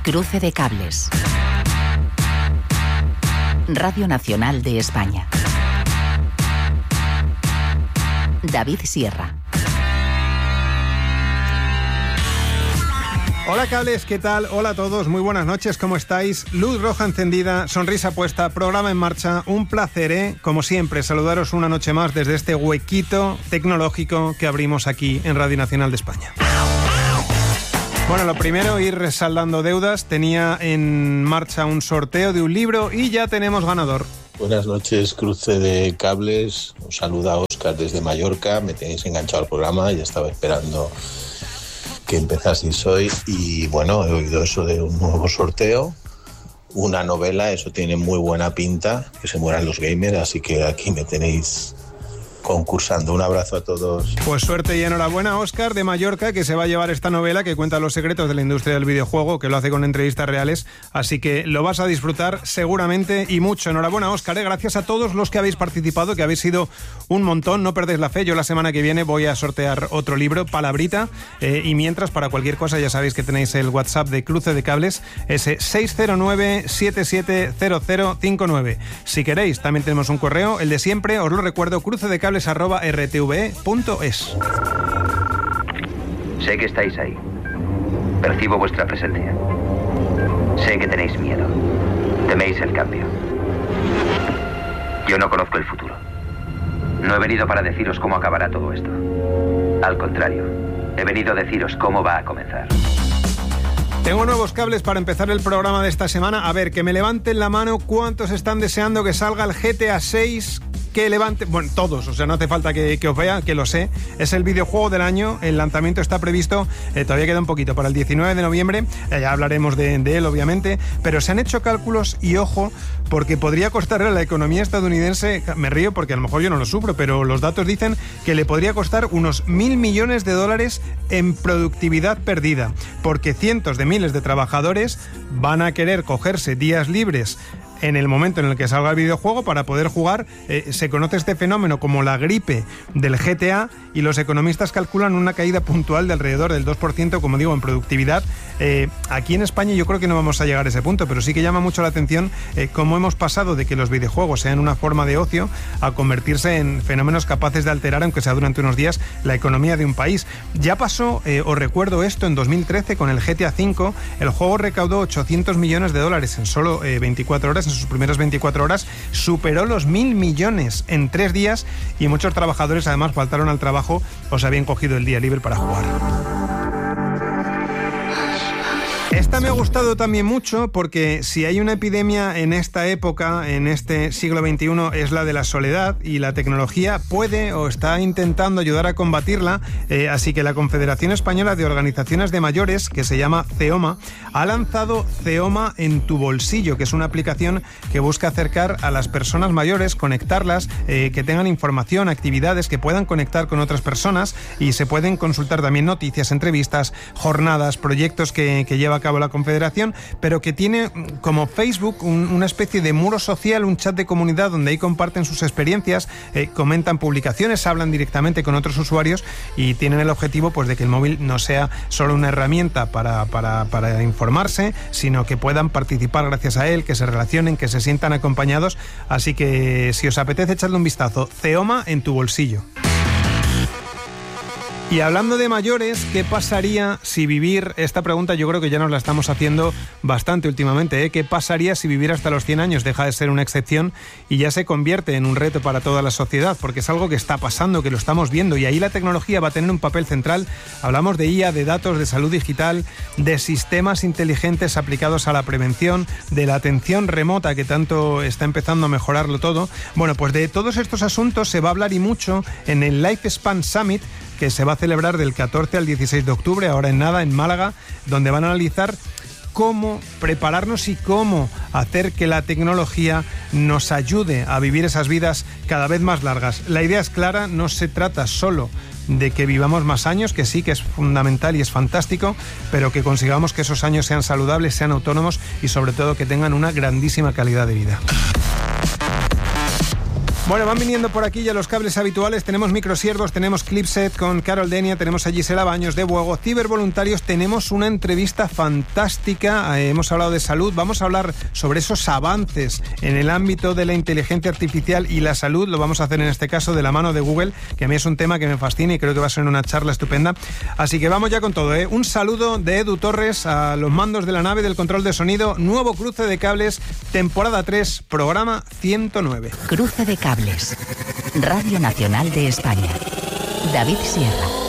Cruce de cables. Radio Nacional de España. David Sierra. Hola cables, ¿qué tal? Hola a todos, muy buenas noches, ¿cómo estáis? Luz roja encendida, sonrisa puesta, programa en marcha. Un placer, como siempre, saludaros una noche más desde este huequito tecnológico que abrimos aquí en Radio Nacional de España. Bueno, lo primero, ir saldando deudas. Tenía en marcha un sorteo de un libro y ya tenemos ganador. Buenas noches, Cruce de Cables. Os saluda Óscar desde Mallorca. Me tenéis enganchado al programa, ya estaba esperando que empezaseis hoy. Y bueno, he oído eso de un nuevo sorteo, una novela, eso tiene muy buena pinta, que se mueran los gamers, así que aquí me tenéis concursando. Un abrazo a todos. Pues suerte y enhorabuena, Óscar de Mallorca, que se va a llevar esta novela que cuenta los secretos de la industria del videojuego, que lo hace con entrevistas reales, así que lo vas a disfrutar seguramente y mucho. Enhorabuena, Óscar, gracias a todos los que habéis participado, que habéis sido un montón, no perdéis la fe. Yo la semana que viene voy a sortear otro libro, Palabrita, y mientras, para cualquier cosa, ya sabéis que tenéis el WhatsApp de Cruce de Cables, ese 609-770059. Si queréis, también tenemos un correo, el de siempre, os lo recuerdo, crucedecables@rtve.es. Sé que estáis ahí. Percibo vuestra presencia. Sé que tenéis miedo. Teméis el cambio. Yo no conozco el futuro. No he venido para deciros cómo acabará todo esto. Al contrario, he venido a deciros cómo va a comenzar. Tengo nuevos cables para empezar el programa de esta semana. A ver, que me levanten la mano cuántos están deseando que salga el GTA 6. Que levante, bueno, todos, o sea, no hace falta que os vea, que lo sé. Es el videojuego del año, el lanzamiento está previsto, todavía queda un poquito, para el 19 de noviembre, ya hablaremos de él, obviamente, pero se han hecho cálculos y ojo, porque podría costarle a la economía estadounidense, me río porque a lo mejor yo no lo sufro, pero los datos dicen que le podría costar unos $1.000 millones en productividad perdida, porque cientos de miles de trabajadores van a querer cogerse días libres en el momento en el que salga el videojuego para poder jugar. Se conoce este fenómeno como la gripe del GTA y los economistas calculan una caída puntual de alrededor del 2%, como digo, en productividad. Aquí en España yo creo que no vamos a llegar a ese punto, pero sí que llama mucho la atención cómo hemos pasado de que los videojuegos sean una forma de ocio a convertirse en fenómenos capaces de alterar, aunque sea durante unos días, la economía de un país. Ya pasó, os recuerdo esto, en 2013 con el GTA V, el juego recaudó $800 millones en solo 24 horas, en sus primeras 24 horas, superó los $1.000 millones en 3 días y muchos trabajadores además faltaron al trabajo o se habían cogido el día libre para jugar. Esta me ha gustado también mucho porque si hay una epidemia en esta época, en este siglo XXI, es la de la soledad y la tecnología puede o está intentando ayudar a combatirla, así que la Confederación Española de Organizaciones de Mayores, que se llama CEOMA, ha lanzado CEOMA en tu bolsillo, que es una aplicación que busca acercar a las personas mayores, conectarlas, que tengan información, actividades, que puedan conectar con otras personas y se pueden consultar también noticias, entrevistas, jornadas, proyectos que lleva a cabo la Confederación, pero que tiene como Facebook una especie de muro social, un chat de comunidad donde ahí comparten sus experiencias, comentan publicaciones, hablan directamente con otros usuarios y tienen el objetivo pues de que el móvil no sea solo una herramienta para informarse, sino que puedan participar gracias a él, que se relacionen, que se sientan acompañados. Así que si os apetece echarle un vistazo, CEOMA en tu bolsillo. Y hablando de mayores, ¿qué pasaría si vivir, esta pregunta yo creo que ya nos la estamos haciendo bastante últimamente, ¿qué pasaría si vivir hasta los 100 años deja de ser una excepción y ya se convierte en un reto para toda la sociedad? Porque es algo que está pasando, que lo estamos viendo y ahí la tecnología va a tener un papel central. Hablamos de IA, de datos, de salud digital, de sistemas inteligentes aplicados a la prevención, de la atención remota que tanto está empezando a mejorarlo todo. Bueno, pues de todos estos asuntos se va a hablar y mucho en el Lifespan Summit, que se va a celebrar del 14 al 16 de octubre, ahora en nada, en Málaga, donde van a analizar cómo prepararnos y cómo hacer que la tecnología nos ayude a vivir esas vidas cada vez más largas. La idea es clara, no se trata solo de que vivamos más años, que sí que es fundamental y es fantástico, pero que consigamos que esos años sean saludables, sean autónomos y sobre todo que tengan una grandísima calidad de vida. Bueno, van viniendo por aquí ya los cables habituales. Tenemos microsiervos, tenemos Clipset con Carol Denia, tenemos a Gisela Baños de Buego, cibervoluntarios. Tenemos una entrevista fantástica. Hemos hablado de salud. Vamos a hablar sobre esos avances en el ámbito de la inteligencia artificial y la salud. Lo vamos a hacer en este caso de la mano de Google, que a mí es un tema que me fascina y creo que va a ser una charla estupenda. Así que vamos ya con todo, ¿eh? Un saludo de Edu Torres a los mandos de la nave del control de sonido. Nuevo Cruce de Cables, temporada 3, programa 109. Cruce de Cables. Radio Nacional de España. David Sierra.